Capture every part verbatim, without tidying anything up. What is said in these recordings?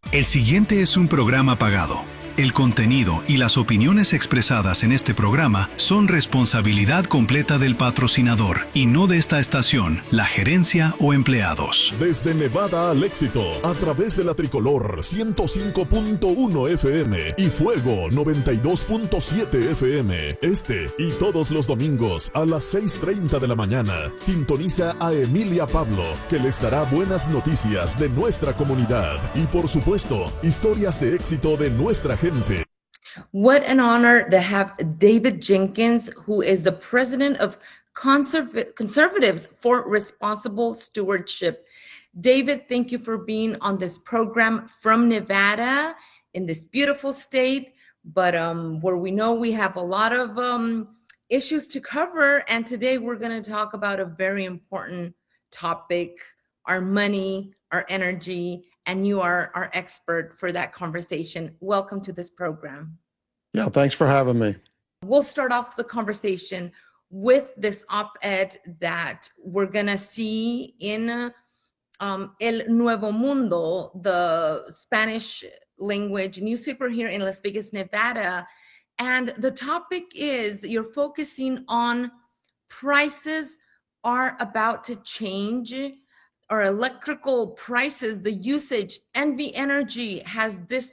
El siguiente es un programa pagado. El contenido y las opiniones expresadas en este programa son responsabilidad completa del patrocinador y no de esta estación, la gerencia o empleados. Desde Nevada al éxito, a través de la Tricolor ciento cinco punto uno F M y Fuego noventa y dos punto siete F M, este y todos los domingos a las seis treinta de la mañana, sintoniza a Emilia Pablo, que les dará buenas noticias de nuestra comunidad y, por supuesto, historias de éxito de nuestra gente. What an honor to have David Jenkins, who is the president of Conserv- Conservatives for Responsible Stewardship. David, thank you for being on this program from Nevada, in this beautiful state, but um, where we know we have a lot of um, issues to cover. And today we're going to talk about a very important topic, our money, our energy, and you are our expert for that conversation. Welcome to this program. Yeah, thanks for having me. We'll start off the conversation with this op-ed that we're going to see in um, El Nuevo Mundo, the Spanish language newspaper here in Las Vegas, Nevada. And the topic is you're focusing on prices are about to change, or electrical prices, the usage. N V Energy has this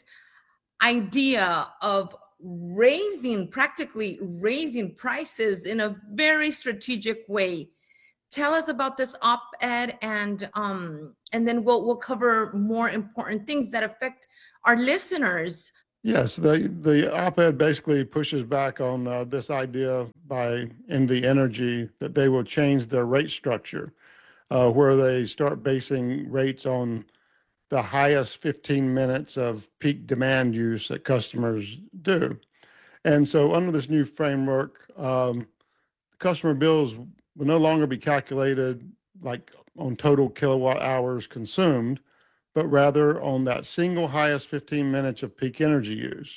idea of raising, practically raising prices in a very strategic way. Tell us about this op-ed, and um, and then we'll we'll cover more important things that affect our listeners. Yes, the the op-ed basically pushes back on uh, this idea by N V Energy that they will change their rate structure. Uh, where they start basing rates on the highest fifteen minutes of peak demand use that customers do. And so under this new framework, um, customer bills will no longer be calculated like on total kilowatt hours consumed, but rather on that single highest fifteen minutes of peak energy use.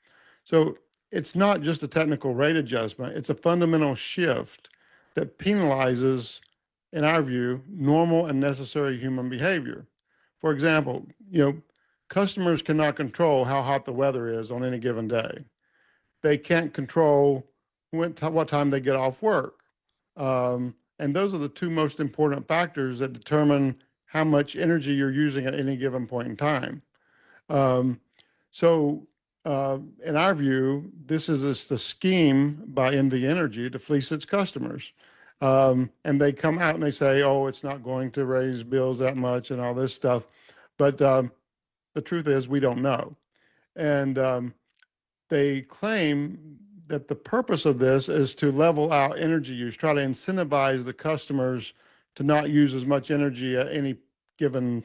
So it's not just a technical rate adjustment, it's a fundamental shift that penalizes, in our view, normal and necessary human behavior. For example, you know, customers cannot control how hot the weather is on any given day. They can't control when, what time they get off work. Um, and those are the two most important factors that determine how much energy you're using at any given point in time. Um, so uh, in our view, this is just a scheme by N V Energy to fleece its customers. Um, and they come out and they say, oh, it's not going to raise bills that much and all this stuff. But um, the truth is we don't know. And um, they claim that the purpose of this is to level out energy use, try to incentivize the customers to not use as much energy at any given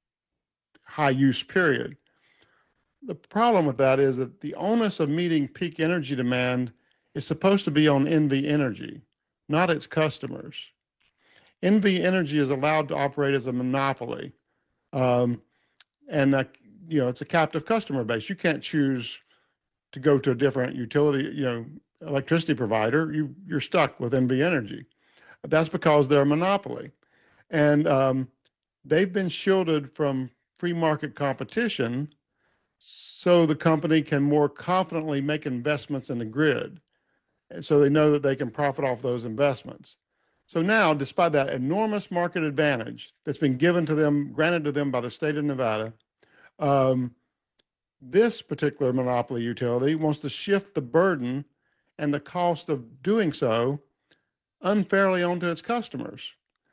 high use period. The problem with that is that the onus of meeting peak energy demand is supposed to be on N V Energy, not its customers. N V Energy is allowed to operate as a monopoly. Um, and, uh, you know, it's a captive customer base. You can't choose to go to a different utility, you know, electricity provider. You, you're stuck with N V Energy. That's because they're a monopoly. And um, they've been shielded from free market competition so the company can more confidently make investments in the grid. And so they know that they can profit off those investments. So now, despite that enormous market advantage that's been given to them, granted to them by the state of Nevada, um, this particular monopoly utility wants to shift the burden and the cost of doing so unfairly onto its customers.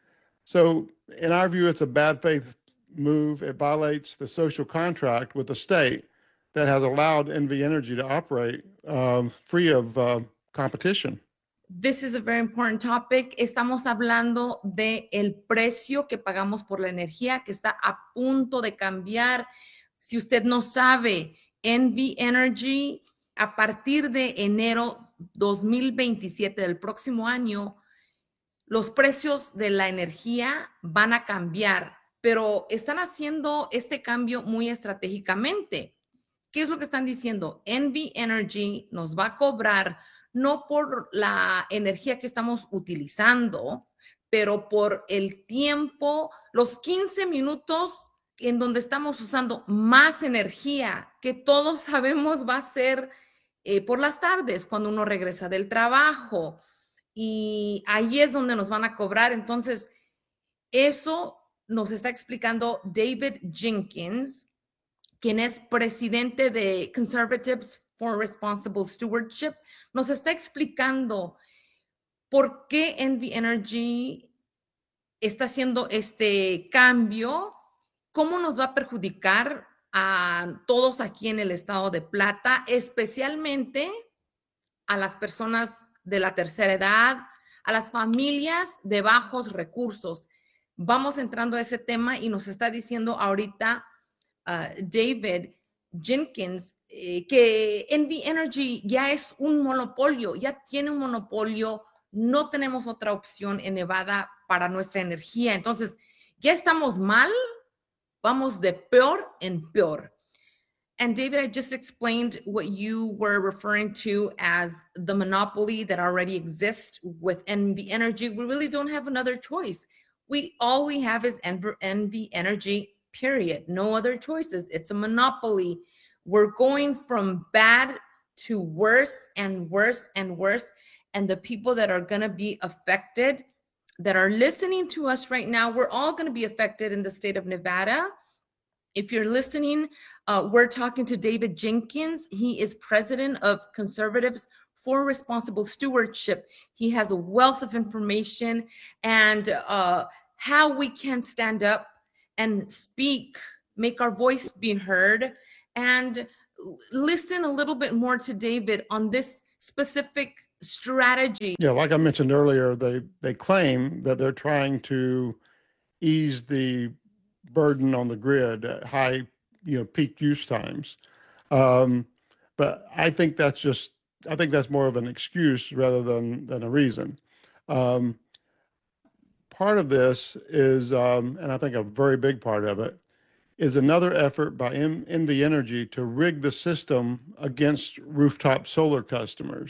So in our view, it's a bad faith move. It violates the social contract with the state that has allowed N V Energy to operate um, free of uh, competition. This is a very important topic. Estamos hablando de el precio que pagamos por la energía que está a punto de cambiar. Si usted no sabe, N V Energy a partir de enero dos mil veintisiete del próximo año, los precios de la energía van a cambiar, pero están haciendo este cambio muy estratégicamente. ¿Qué es lo que están diciendo? N V Energy nos va a cobrar no por la energía que estamos utilizando, pero por el tiempo, los quince minutos en donde estamos usando más energía, que todos sabemos va a ser eh, por las tardes, cuando uno regresa del trabajo, y ahí es donde nos van a cobrar. Entonces, eso nos está explicando David Jenkins, quien es presidente de Conservatives for Responsible Stewardship. Nos está explicando por qué N V Energy está haciendo este cambio, cómo nos va a perjudicar a todos aquí en el estado de Plata, especialmente a las personas de la tercera edad, a las familias de bajos recursos. Vamos entrando a ese tema y nos está diciendo ahorita uh, David Jenkins eh, que N V Energy ya es un monopolio, ya tiene un monopolio, no tenemos otra opción en Nevada para nuestra energía. Entonces, ya estamos mal, vamos de peor en peor. And David, I just explained what you were referring to as the monopoly that already exists with N V Energy. We really don't have another choice. We all we have is N V Energy, period. No other choices. It's a monopoly. We're going from bad to worse and worse and worse. And the people that are going to be affected, that are listening to us right now, we're all going to be affected in the state of Nevada. If you're listening, uh, we're talking to David Jenkins. He is president of Conservatives for Responsible Stewardship. He has a wealth of information and uh, how we can stand up and speak, make our voice be heard, and listen a little bit more to David on this specific strategy. Yeah, like I mentioned earlier, they, they claim that they're trying to ease the burden on the grid at high, you know, peak use times. Um, but I think that's just, I think that's more of an excuse rather than, than a reason. Um, part of this is, um, and I think a very big part of it, is another effort by N V Energy to rig the system against rooftop solar customers,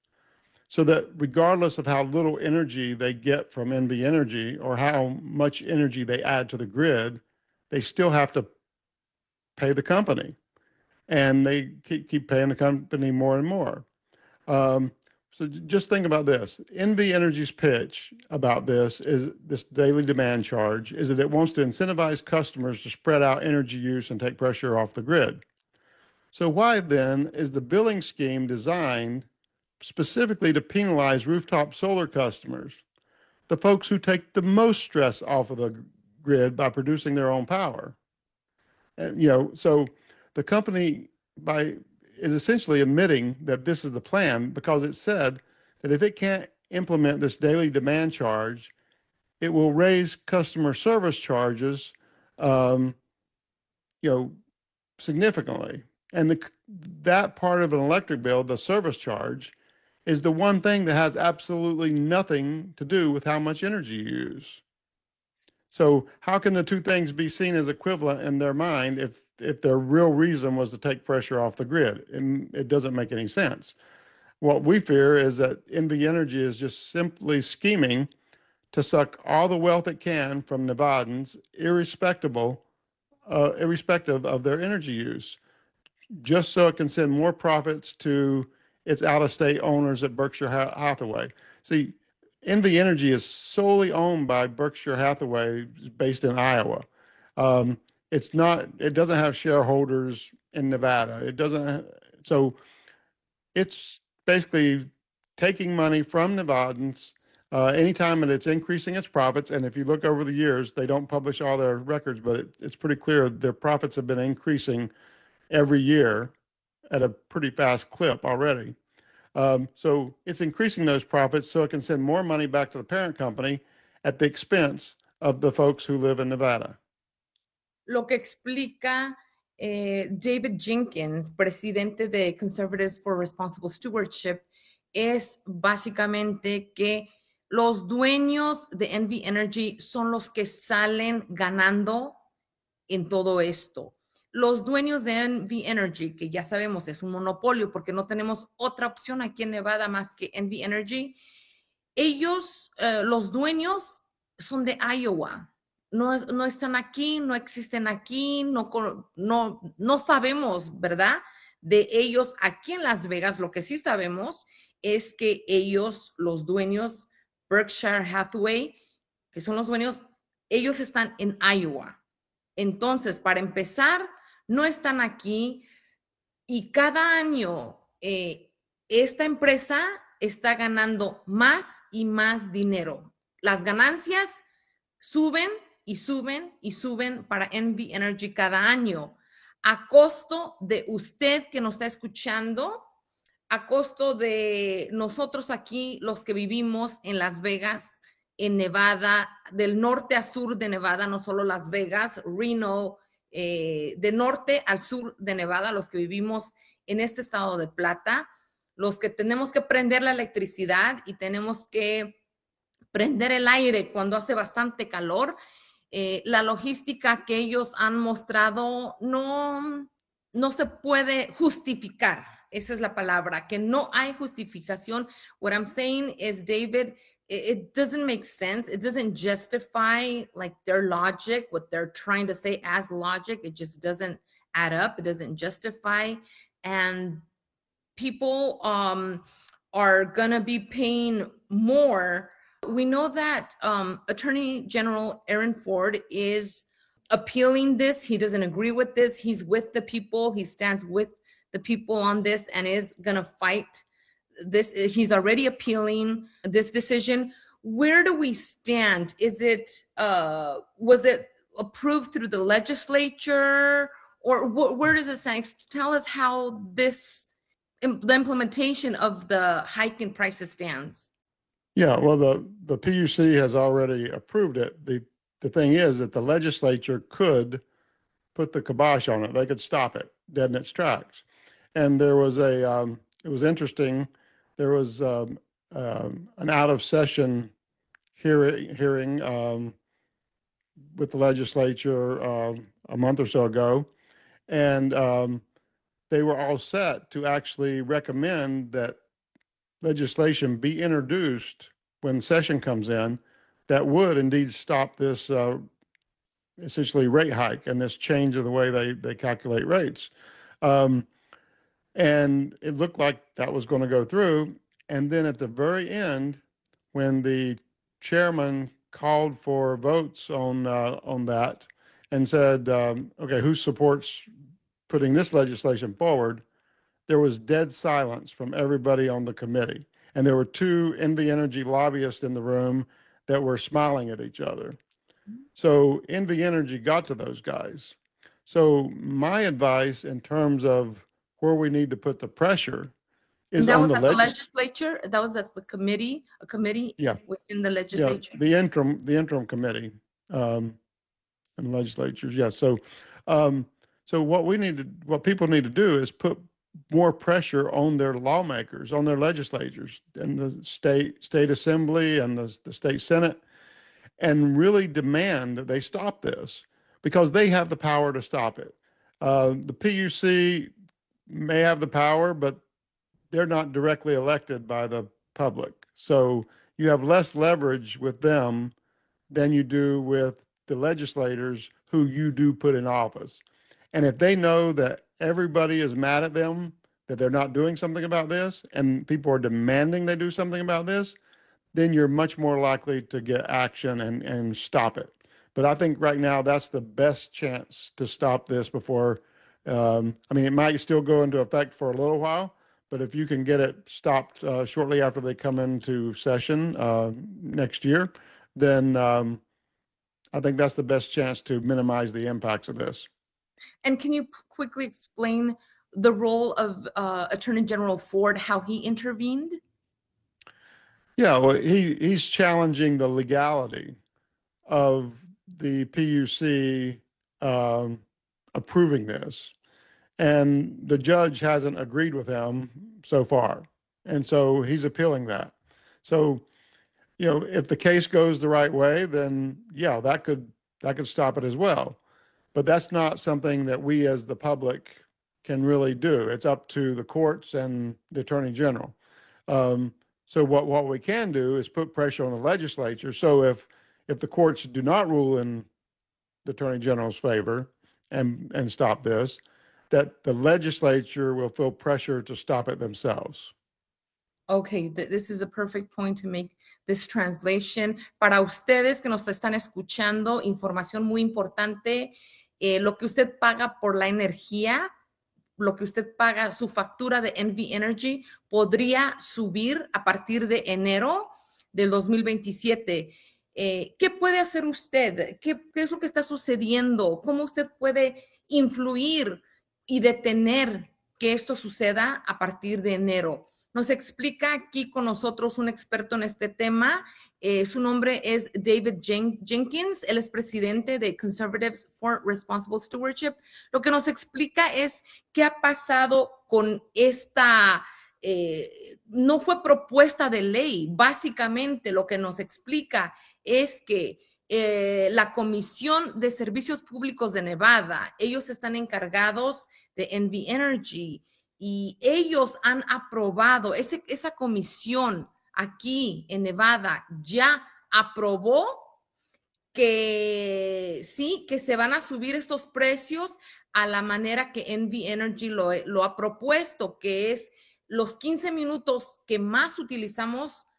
so that regardless of how little energy they get from N V Energy or how much energy they add to the grid, they still have to pay the company. And they keep, keep paying the company more and more. Um, so just think about this. N V Energy's pitch about this is this daily demand charge is that it wants to incentivize customers to spread out energy use and take pressure off the grid. So why then is the billing scheme designed specifically to penalize rooftop solar customers, the folks who take the most stress off of the grid by producing their own power? And, you know, so the company by is essentially admitting that this is the plan, because it said that if it can't implement this daily demand charge, it will raise customer service charges, um, you know, significantly. And the, that part of an electric bill, the service charge, is the one thing that has absolutely nothing to do with how much energy you use. So how can the two things be seen as equivalent in their mind if, if their real reason was to take pressure off the grid? And it doesn't make any sense. What we fear is that N V Energy is just simply scheming to suck all the wealth it can from Nevadans, irrespective, uh, irrespective of their energy use, just so it can send more profits to its out-of-state owners at Berkshire Hathaway. See, N V Energy is solely owned by Berkshire Hathaway, based in Iowa. Um, it's not, it doesn't have shareholders in Nevada. It doesn't, so it's basically taking money from Nevadans uh, anytime that it's increasing its profits. And if you look over the years, they don't publish all their records, but it, it's pretty clear their profits have been increasing every year at a pretty fast clip already. Um, so it's increasing those profits so it can send more money back to the parent company at the expense of the folks who live in Nevada. Lo que explica eh, David Jenkins, presidente de Conservatives for Responsible Stewardship, es básicamente que los dueños de N V Energy son los que salen ganando en todo esto. Los dueños de N V Energy, que ya sabemos es un monopolio porque no tenemos otra opción aquí en Nevada más que N V Energy, ellos, uh, los dueños son de Iowa. no, es- no están aquí, no existen aquí, no, co- no, no sabemos, ¿verdad? De ellos aquí en Las Vegas. Lo que sí sabemos es que ellos, los dueños, Berkshire Hathaway, que son los dueños, ellos están en Iowa. Entonces, para empezar, no están aquí y cada año eh, esta empresa está ganando más y más dinero. Las ganancias suben y suben y suben para N V Energy cada año, a costo de usted que nos está escuchando, a costo de nosotros aquí, los que vivimos en Las Vegas, en Nevada, del norte a sur de Nevada, no solo Las Vegas, Reno, eh, de norte al sur de Nevada, los que vivimos en este estado de Plata, los que tenemos que prender la electricidad y tenemos que prender el aire cuando hace bastante calor. Eh, la logística que ellos han mostrado no, no se puede justificar. Esa es la palabra, que no hay justificación. What I'm saying is, David, it, it doesn't make sense. It doesn't justify like their logic, what they're trying to say as logic. It just doesn't add up. It doesn't justify. And people um, are going to be paying more. We know that um, Attorney General Aaron Ford is appealing this. He doesn't agree with this. He's with the people. He stands with the people on this and is going to fight this. He's already appealing this decision. Where do we stand? Is it, uh, was it approved through the legislature, or wh- where does it stand? Tell us how this, the implementation of the hike in prices stands. Yeah, well, the, the P U C has already approved it. The, the thing is that the legislature could put the kibosh on it. They could stop it dead in its tracks. And there was a, um, it was interesting, there was um, um, an out of session hearing, hearing um, with the legislature uh, a month or so ago. And um, they were all set to actually recommend that legislation be introduced when session comes in that would indeed stop this uh, essentially rate hike and this change of the way they, they calculate rates. Um, and it looked like that was going to go through. And then at the very end, when the chairman called for votes on uh, on that and said, um, okay, who supports putting this legislation forward, there was dead silence from everybody on the committee. And there were two N V Energy lobbyists in the room that were smiling at each other. So N V Energy got to those guys. So my advice in terms of where we need to put the pressure is And that on was the at the legis- legislature? That was at the committee, a committee Yeah. within the yeah, legislature? the interim, the interim committee um, and legislatures. Yeah. So, um, so what we need to, what people need to do is put more pressure on their lawmakers, on their legislatures and the state, state assembly and the, the state senate, and really demand that they stop this because they have the power to stop it. Uh, the P U C may have the power, but they're not directly elected by the public. So you have less leverage with them than you do with the legislators who you do put in office. And if they know that everybody is mad at them, that they're not doing something about this, and people are demanding they do something about this, then you're much more likely to get action and, and stop it. But I think right now that's the best chance to stop this before, um, I mean, it might still go into effect for a little while, but if you can get it stopped uh, shortly after they come into session uh, next year, then um, I think that's the best chance to minimize the impacts of this. And can you p- quickly explain the role of uh, Attorney General Ford, how he intervened? Yeah, well, he, he's challenging the legality of the P U C um, approving this. And the judge hasn't agreed with him so far. And so he's appealing that. So, you know, if the case goes the right way, then yeah, that could that could stop it as well. But that's not something that we as the public can really do. It's up to the courts and the attorney general. Um, so what, what we can do is put pressure on the legislature. So if if the courts do not rule in the Attorney General's favor and, and stop this, that the legislature will feel pressure to stop it themselves. Okay, th- this is a perfect point to make this translation. Para ustedes que nos están escuchando, información muy importante, eh, lo que usted paga por la energía, lo que usted paga, su factura de N V Energy, podría subir a partir de enero del dos mil veintisiete. Eh, ¿Qué puede hacer usted? ¿Qué, ¿Qué es lo que está sucediendo? ¿Cómo usted puede influir y detener que esto suceda a partir de enero? Nos explica aquí con nosotros un experto en este tema. Eh, su nombre es David Jen- Jenkins. Él es presidente de Conservatives for Responsible Stewardship. Lo que nos explica es qué ha pasado con esta, eh, no fue propuesta de ley. Básicamente lo que nos explica es que eh, la Comisión de Servicios Públicos de Nevada, ellos están encargados de N V Energy, y ellos han aprobado, ese, esa comisión aquí en Nevada ya aprobó que sí, que se van a subir estos precios a la manera que N V Energy lo, lo ha propuesto, que es los quince minutos que más utilizamos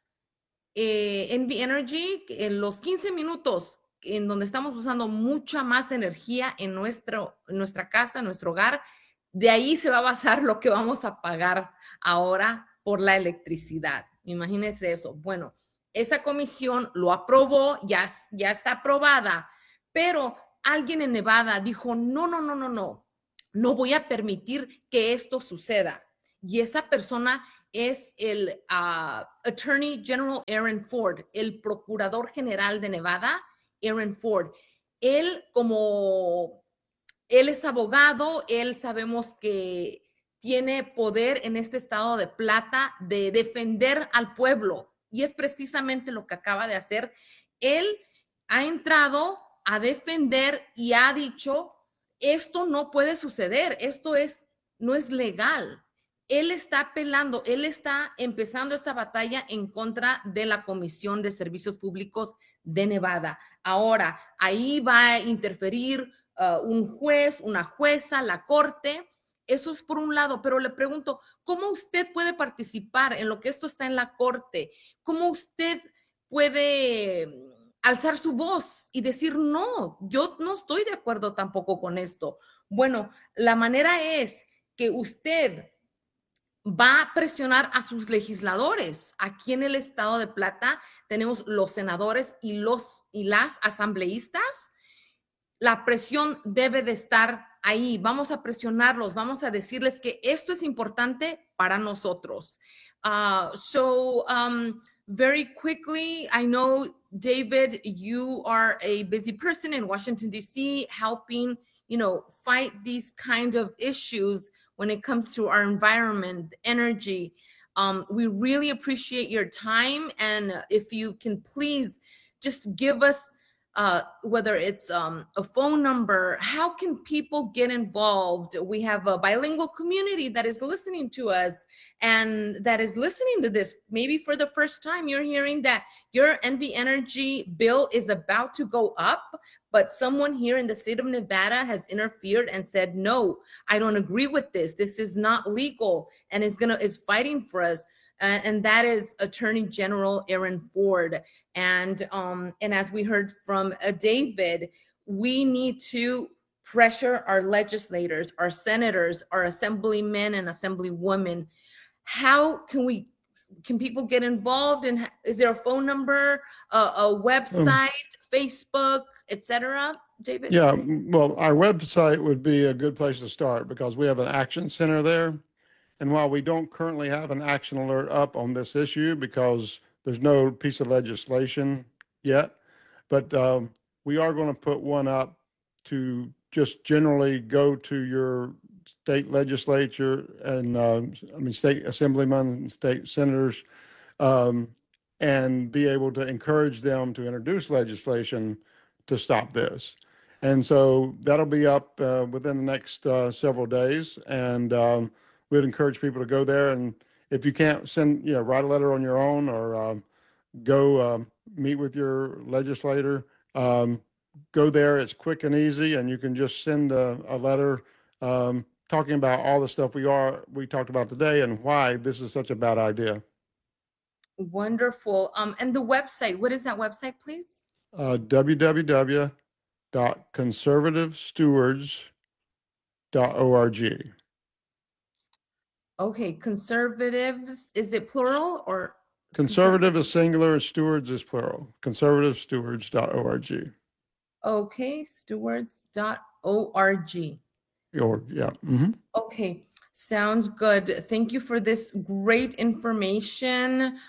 eh, N V Energy, en los quince minutos en donde estamos usando mucha más energía en, nuestro, en nuestra casa, en nuestro hogar, de ahí se va a basar lo que vamos a pagar ahora por la electricidad. Imagínense eso. Bueno, esa comisión lo aprobó, ya, ya está aprobada, pero alguien en Nevada dijo, no, no, no, no, no, no voy a permitir que esto suceda. Y esa persona es el uh, Attorney General Aaron Ford, el Procurador General de Nevada, Aaron Ford. Él como... Él es abogado, él sabemos que tiene poder en este estado de Plata de defender al pueblo, y es precisamente lo que acaba de hacer. Él ha entrado a defender y ha dicho, esto no puede suceder, esto es, no es legal. Él está apelando, él está empezando esta batalla en contra de la Comisión de Servicios Públicos de Nevada. Ahora, ahí va a interferir Uh, un juez, una jueza, la corte. Eso es por un lado, pero le pregunto, ¿cómo usted puede participar en lo que esto está en la corte? ¿Cómo usted puede alzar su voz y decir, no, yo no estoy de acuerdo tampoco con esto? Bueno, la manera es que usted va a presionar a sus legisladores. Aquí en el estado de Plata tenemos los senadores y, los, y las asambleístas. La presión debe de estar ahí. Vamos a presionarlos, vamos a decirles que esto es importante para nosotros. Uh, so, um, very quickly, I know, David, you are a busy person in Washington, D C, helping, you know, fight these kind of issues when it comes to our environment, energy. Um, we really appreciate your time. And if you can please just give us Uh, whether it's um, a phone number, how can people get involved? We have a bilingual community that is listening to us and that is listening to this. Maybe for the first time, you're hearing that your N V Energy bill is about to go up, but someone here in the state of Nevada has interfered and said, no, I don't agree with this. This is not legal, and is gonna is fighting for us. Uh, and that is Attorney General Aaron Ford. And um, and as we heard from uh, David, we need to pressure our legislators, our senators, our assemblymen and assemblywomen. How can we, can people get involved? And is there a phone number, a, a website, um, Facebook, et cetera, David? Yeah, well, our website would be a good place to start because we have an action center there. And while we don't currently have an action alert up on this issue because there's no piece of legislation yet, but um, we are going to put one up to just generally go to your state legislature and uh, I mean state assemblymen, state senators, um, and be able to encourage them to introduce legislation to stop this. And so that'll be up uh, within the next uh, several days. And um, we'd encourage people to go there, and if you can't send, you know, write a letter on your own or um, go um, meet with your legislator, um, go there. It's quick and easy, and you can just send a, a letter um, talking about all the stuff we are we talked about today and why this is such a bad idea. Wonderful. Um, and the website, what is that website, please? Uh, w w w dot conservative stewards dot org. Okay, conservatives, is it plural or? Conservative is singular and stewards is plural. conservative stewards dot org. Okay, stewards dot org. Or, yeah. Mm-hmm. Okay, sounds good. Thank you for this great information.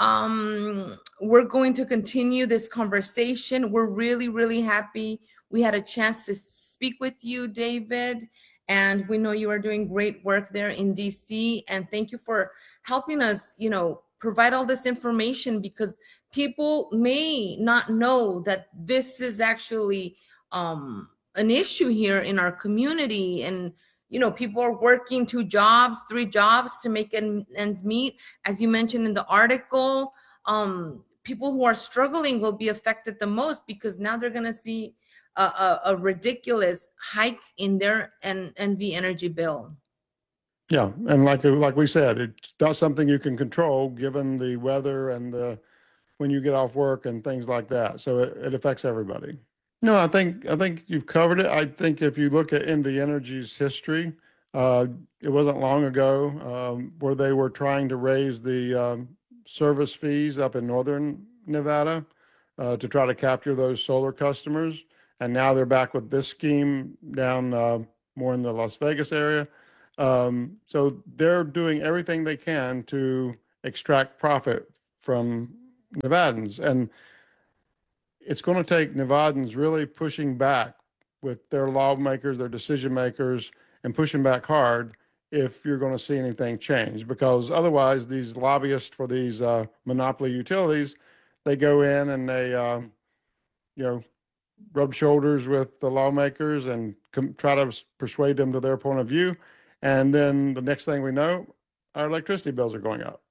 Um, we're going to continue this conversation. We're really, really happy we had a chance to speak with you, David, and we know you are doing great work there in D C, and thank you for helping us, you know, provide all this information, because people may not know that this is actually um, an issue here in our community. And, you know, people are working two jobs, three jobs to make ends meet. As you mentioned in the article, um, people who are struggling will be affected the most, because now they're going to see a, a, a ridiculous hike in their N V energy bill. Yeah, and like like we said, it's not something you can control given the weather and the when you get off work and things like that. So it, it affects everybody. No, I think I think you've covered it. I think if you look at N V Energy's history, uh, it wasn't long ago um, where they were trying to raise the um, service fees up in northern Nevada uh, to try to capture those solar customers, and now they're back with this scheme down uh, more in the Las Vegas area. Um, so they're doing everything they can to extract profit from Nevadans. And it's going to take Nevadans really pushing back with their lawmakers, their decision makers, and pushing back hard if you're going to see anything change. Because otherwise, these lobbyists for these uh, monopoly utilities, they go in and they, uh, you know, rub shoulders with the lawmakers and com- try to persuade them to their point of view. And then the next thing we know, our electricity bills are going up.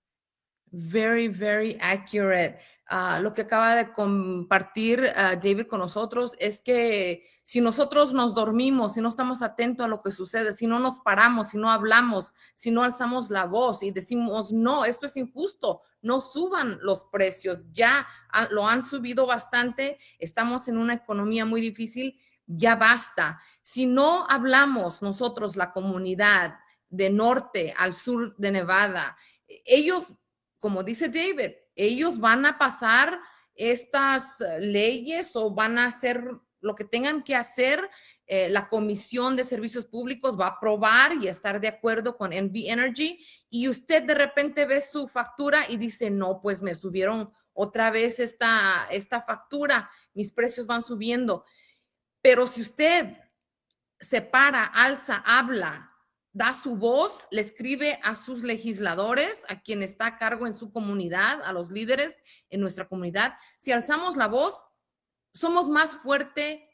Very, very accurate. Uh, lo que acaba de compartir uh, David con nosotros es que si nosotros nos dormimos, si no estamos atentos a lo que sucede, si no nos paramos, si no hablamos, si no alzamos la voz y decimos, no, esto es injusto, no suban los precios, ya uh, lo han subido bastante, estamos en una economía muy difícil, ya basta. Si no hablamos nosotros, la comunidad de norte al sur de Nevada, ellos, como dice David, ellos van a pasar estas leyes o van a hacer lo que tengan que hacer. Eh, la Comisión de Servicios Públicos va a aprobar y estar de acuerdo con N V Energy, y usted de repente ve su factura y dice, no, pues me subieron otra vez esta, esta factura, mis precios van subiendo. Pero si usted se para, alza, habla, da su voz, le escribe a sus legisladores, a quien está a cargo en su comunidad, a los líderes en nuestra comunidad, si alzamos la voz, somos más fuerte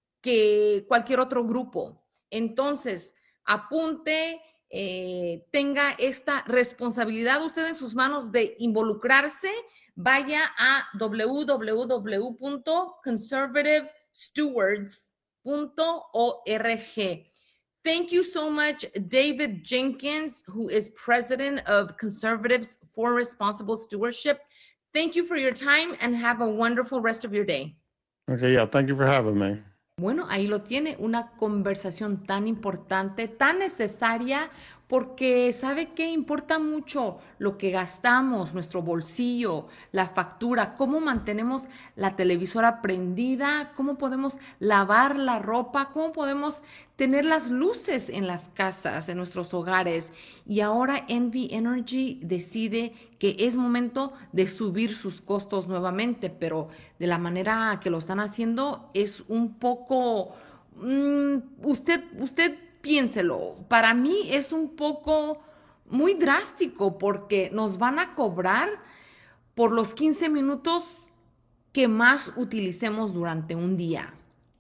que cualquier otro grupo. Entonces, apunte, eh, tenga esta responsabilidad usted en sus manos de involucrarse. Vaya a w w w punto conservative stewards punto org. Thank you so much, David Jenkins, who is president of Conservatives for Responsible Stewardship. Thank you for your time and have a wonderful rest of your day. Okay, yeah, thank you for having me. Bueno, ahí lo tiene, una conversación tan importante, tan necesaria, porque ¿sabe qué? Importa mucho lo que gastamos, nuestro bolsillo, la factura, cómo mantenemos la televisora prendida, cómo podemos lavar la ropa, cómo podemos tener las luces en las casas, en nuestros hogares. Y ahora N V Energy decide que es momento de subir sus costos nuevamente, pero de la manera que lo están haciendo es un poco... Mmm, usted, usted piénselo, para mí es un poco muy drástico porque nos van a cobrar por los quince minutos que más utilicemos durante un día.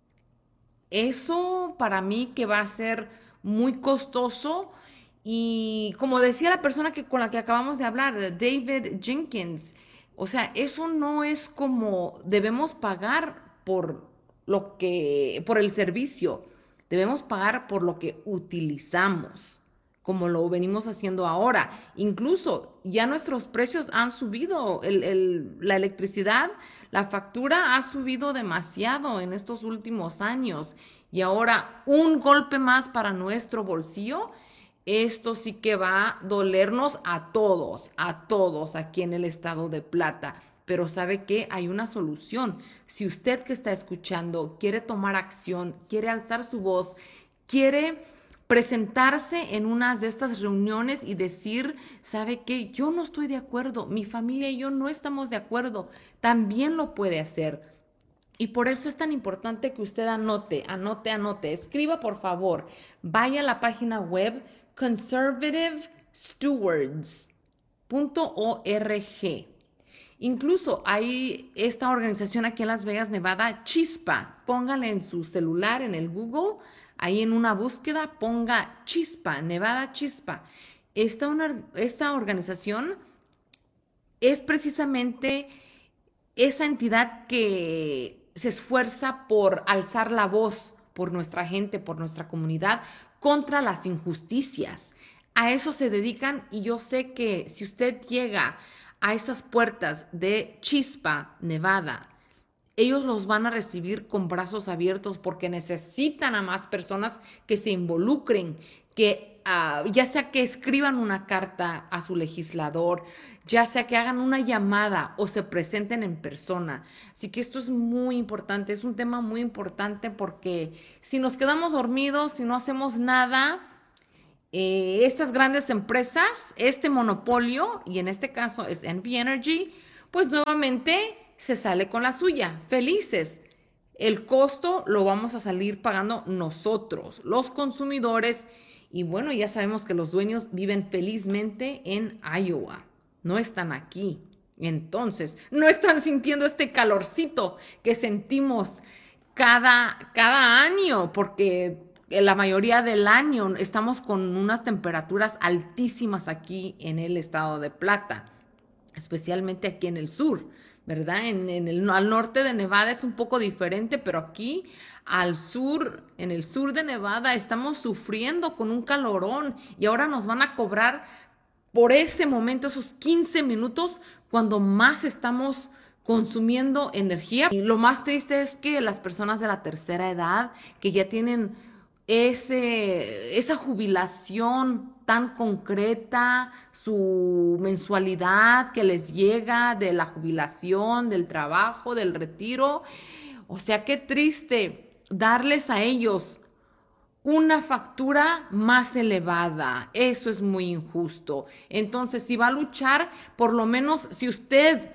Eso para mí que va a ser muy costoso, y como decía la persona que, con la que acabamos de hablar, David Jenkins, o sea, eso no es como debemos pagar por lo que, por el servicio, debemos pagar por lo que utilizamos, como lo venimos haciendo ahora. Incluso ya nuestros precios han subido, el, el, la electricidad, la factura ha subido demasiado en estos últimos años. Y ahora un golpe más para nuestro bolsillo, esto sí que va a dolernos a todos, a todos aquí en el estado de Plata. Pero ¿sabe qué? Hay una solución. Si usted que está escuchando quiere tomar acción, quiere alzar su voz, quiere presentarse en una de estas reuniones y decir, ¿sabe qué? Yo no estoy de acuerdo, mi familia y yo no estamos de acuerdo, también lo puede hacer. Y por eso es tan importante que usted anote, anote, anote. Escriba, por favor. Vaya a la página web conservative stewards punto org. Incluso hay esta organización aquí en Las Vegas, Nevada, Chispa. Póngale en su celular, en el Google, ahí en una búsqueda, ponga Chispa, Nevada Chispa. Esta, una, esta organización es precisamente esa entidad que se esfuerza por alzar la voz por nuestra gente, por nuestra comunidad, contra las injusticias. A eso se dedican y yo sé que si usted llega a esas puertas de Chispa, Nevada, ellos los van a recibir con brazos abiertos porque necesitan a más personas que se involucren, que uh, ya sea que escriban una carta a su legislador, ya sea que hagan una llamada o se presenten en persona. Así que esto es muy importante, es un tema muy importante porque si nos quedamos dormidos, si no hacemos nada, eh, estas grandes empresas, este monopolio, y en este caso es N V Energy, pues nuevamente se sale con la suya, felices. El costo lo vamos a salir pagando nosotros, los consumidores, y bueno, ya sabemos que los dueños viven felizmente en Iowa, no están aquí. Entonces, no están sintiendo este calorcito que sentimos cada, cada año, porque la mayoría del año estamos con unas temperaturas altísimas aquí en el estado de Plata, especialmente aquí en el sur, ¿verdad? En, en el, al norte de Nevada es un poco diferente, pero aquí al sur, en el sur de Nevada, estamos sufriendo con un calorón y ahora nos van a cobrar por ese momento, esos quince minutos, cuando más estamos consumiendo energía. Y lo más triste es que las personas de la tercera edad, que ya tienen ese, esa jubilación tan concreta, su mensualidad que les llega de la jubilación, del trabajo, del retiro, o sea, qué triste darles a ellos una factura más elevada. Eso es muy injusto. Entonces, si va a luchar, por lo menos si usted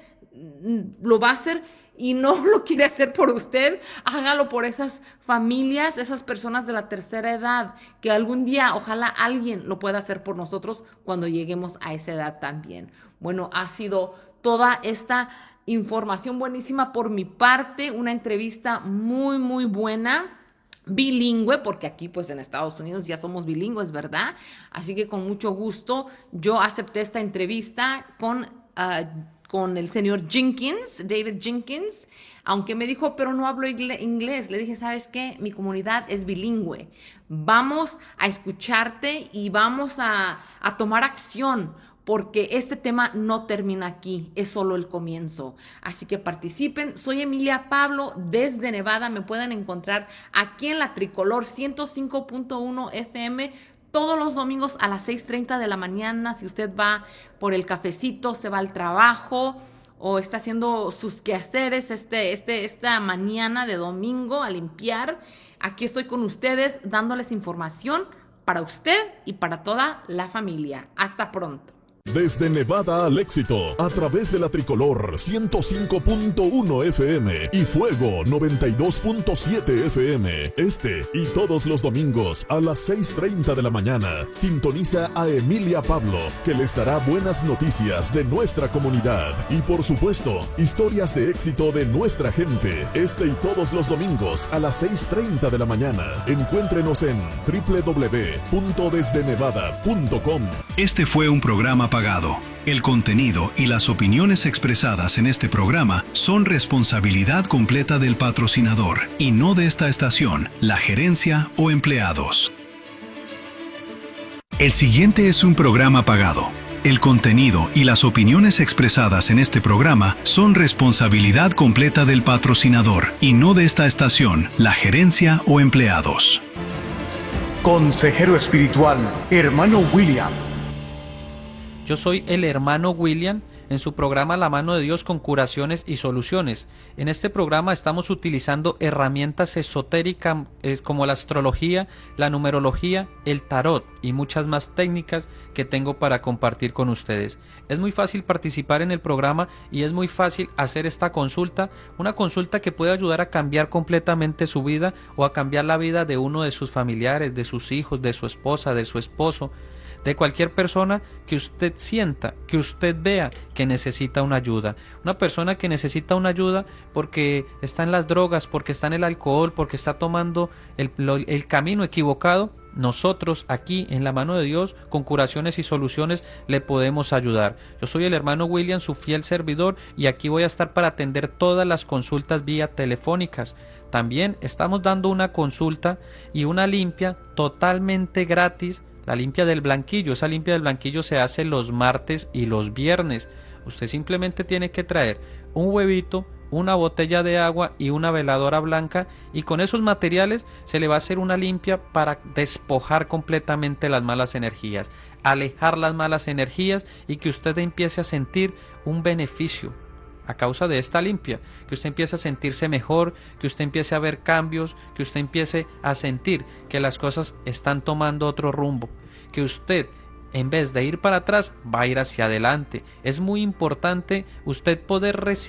lo va a hacer y no lo quiere hacer por usted, hágalo por esas familias, esas personas de la tercera edad, que algún día ojalá alguien lo pueda hacer por nosotros cuando lleguemos a esa edad también. Bueno, ha sido toda esta información buenísima por mi parte, una entrevista muy, muy buena, bilingüe, porque aquí pues en Estados Unidos ya somos bilingües, ¿verdad? Así que con mucho gusto yo acepté esta entrevista con, uh, con el señor Jenkins, David Jenkins, aunque me dijo, pero no hablo inglés. Le dije, ¿sabes qué? Mi comunidad es bilingüe. Vamos a escucharte y vamos a, a tomar acción, porque este tema no termina aquí, es solo el comienzo. Así que participen. Soy Emilia Pablo desde Nevada. Me pueden encontrar aquí en la Tricolor ciento cinco punto uno F M todos los domingos a las seis treinta de la mañana. Si usted va por el cafecito, se va al trabajo o está haciendo sus quehaceres este, este, esta mañana de domingo a limpiar, aquí estoy con ustedes dándoles información para usted y para toda la familia. Hasta pronto. Desde Nevada al éxito, a través de la Tricolor ciento cinco punto uno F M y Fuego noventa y dos punto siete F M. Este y todos los domingos a las seis treinta de la mañana, sintoniza a Emilia Pablo, que les dará buenas noticias de nuestra comunidad y, por supuesto, historias de éxito de nuestra gente. Este y todos los domingos a las seis treinta de la mañana. Encuéntrenos en doble u doble u doble u punto desde nevada punto com. Este fue un programa pagado. El contenido y las opiniones expresadas en este programa son responsabilidad completa del patrocinador y no de esta estación, la gerencia o empleados. El siguiente es un programa pagado. El contenido y las opiniones expresadas en este programa son responsabilidad completa del patrocinador y no de esta estación, la gerencia o empleados. Consejero espiritual, hermano William. Yo soy el hermano William en su programa La Mano de Dios con Curaciones y Soluciones. En este programa estamos utilizando herramientas esotéricas como la astrología, la numerología, el tarot y muchas más técnicas que tengo para compartir con ustedes. Es muy fácil participar en el programa y es muy fácil hacer esta consulta, una consulta que puede ayudar a cambiar completamente su vida o a cambiar la vida de uno de sus familiares, de sus hijos, de su esposa, de su esposo, de cualquier persona que usted sienta, que usted vea que necesita una ayuda. Una persona que necesita una ayuda porque está en las drogas, porque está en el alcohol, porque está tomando el, el camino equivocado, nosotros aquí en La Mano de Dios con Curaciones y Soluciones le podemos ayudar. Yo soy el hermano William, su fiel servidor, y aquí voy a estar para atender todas las consultas vía telefónicas. También estamos dando una consulta y una limpia totalmente gratis. La limpia del blanquillo, esa limpia del blanquillo se hace los martes y los viernes. Usted simplemente tiene que traer un huevito, una botella de agua y una veladora blanca, y con esos materiales se le va a hacer una limpia para despojar completamente las malas energías, alejar las malas energías y que usted empiece a sentir un beneficio a causa de esta limpia, que usted empiece a sentirse mejor, que usted empiece a ver cambios, que usted empiece a sentir que las cosas están tomando otro rumbo, que usted en vez de ir para atrás va a ir hacia adelante. Es muy importante usted poder recibir